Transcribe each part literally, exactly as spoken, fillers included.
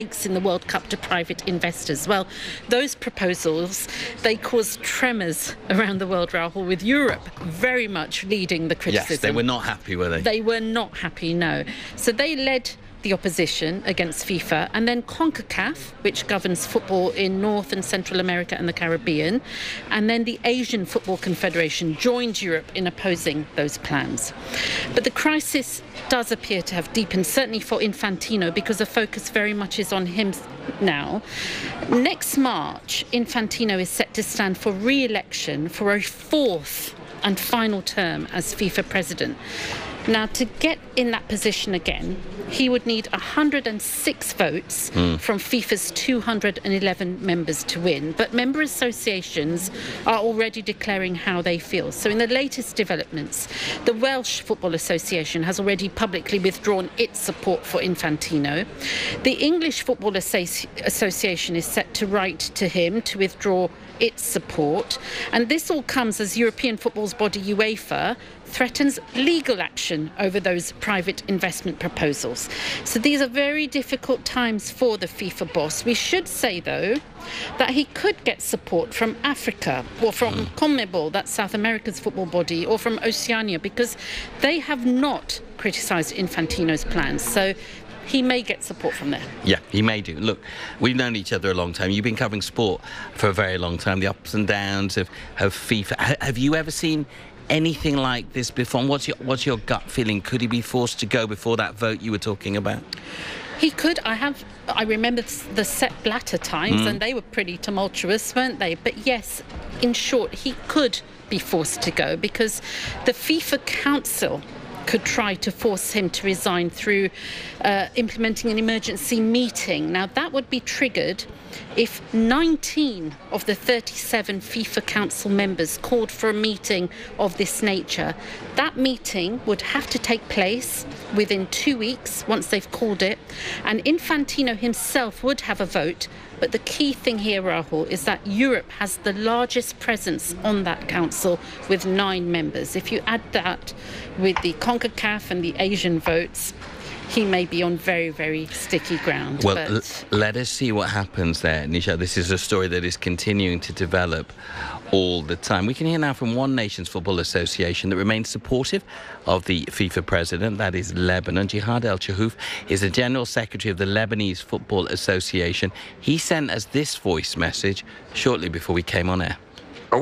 in the World Cup to private investors. Well, those proposals, they caused tremors around the world, Rahul, with Europe very much leading the criticism. Yes, they were not happy, were they? They were not happy, no. So they led the opposition against FIFA, and then CONCACAF, which governs football in North and Central America and the Caribbean, and then the Asian Football Confederation joined Europe in opposing those plans. But the crisis does appear to have deepened, certainly for Infantino, because the focus very much is on him now. Next March, Infantino is set to stand for re-election for a fourth and final term as FIFA president. Now, to get in that position again, he would need one hundred six votes mm. from FIFA's two hundred eleven members to win. But member associations are already declaring how they feel. So in the latest developments, the Welsh Football Association has already publicly withdrawn its support for Infantino. The English Football Associ- Association is set to write to him to withdraw its support. And this all comes as European football's body UEFA threatens legal action over those private investment proposals. So these are very difficult times for the FIFA boss. We should say, though, that he could get support from Africa or from CONMEBOL, that's South America's football body, or from Oceania, because they have not criticised Infantino's plans. So he may get support from there. Yeah, he may do. Look, we've known each other a long time. You've been covering sport for a very long time, the ups and downs of, of FIFA. H- have you ever seen anything like this before? What's your, what's your gut feeling? Could he be forced to go before that vote you were talking about? He could. I have. I remember the Sepp Blatter times, mm. and they were pretty tumultuous, weren't they? But yes, in short, he could be forced to go because the FIFA Council could try to force him to resign through uh, implementing an emergency meeting. Now, that would be triggered if nineteen of the thirty-seven FIFA Council members called for a meeting of this nature. That meeting would have to take place within two weeks once they've called it, and Infantino himself would have a vote. But the key thing here, Rahul, is that Europe has the largest presence on that council with nine members. If you add that with the CONCACAF and the Asian votes, he may be on very, very sticky ground. Well, but l- let us see what happens there, Nisha. This is a story that is continuing to develop all the time. We can hear now from One Nations Football Association that remains supportive of the FIFA president, that is Lebanon. Jihad El Chahouf is the General Secretary of the Lebanese Football Association. He sent us this voice message shortly before we came on air. The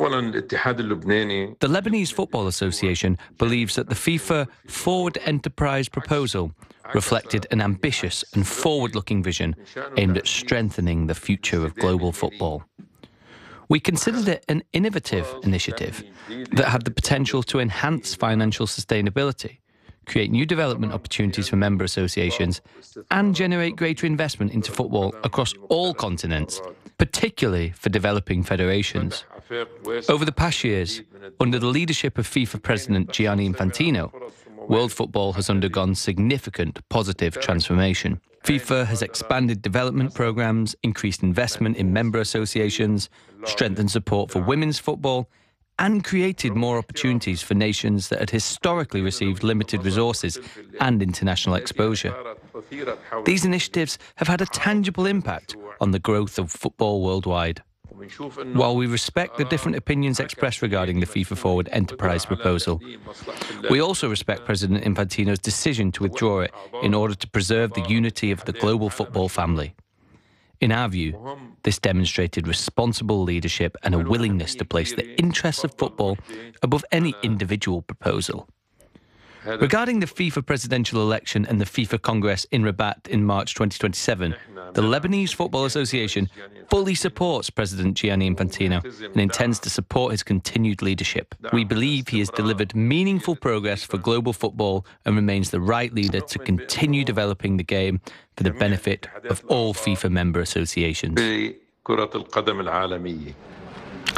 Lebanese Football Association believes that the FIFA Forward Enterprise proposal reflected an ambitious and forward-looking vision aimed at strengthening the future of global football. We considered it an innovative initiative that had the potential to enhance financial sustainability, create new development opportunities for member associations, and generate greater investment into football across all continents, particularly for developing federations. Over the past years, under the leadership of FIFA President Gianni Infantino, world football has undergone significant positive transformation. FIFA has expanded development programs, increased investment in member associations, strengthened support for women's football, and created more opportunities for nations that had historically received limited resources and international exposure. These initiatives have had a tangible impact on the growth of football worldwide. While we respect the different opinions expressed regarding the FIFA Forward Enterprise proposal, we also respect President Infantino's decision to withdraw it in order to preserve the unity of the global football family. In our view, this demonstrated responsible leadership and a willingness to place the interests of football above any individual proposal. Regarding the FIFA presidential election and the FIFA Congress in Rabat in March twenty twenty-seven, the Lebanese Football Association fully supports President Gianni Infantino and intends to support his continued leadership. We believe he has delivered meaningful progress for global football and remains the right leader to continue developing the game for the benefit of all FIFA member associations.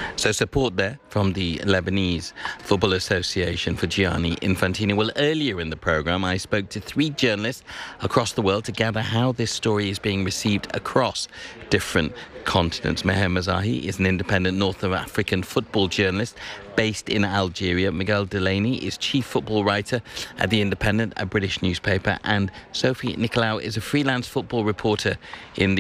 So support there from the Lebanese Football Association for Gianni Infantino. Well, earlier in the programme, I spoke to three journalists across the world to gather how this story is being received across different continents. Meher Mazahi is an independent North African football journalist based in Algeria. Miguel Delaney is chief football writer at The Independent, a British newspaper. And Sophie Nicolau is a freelance football reporter in the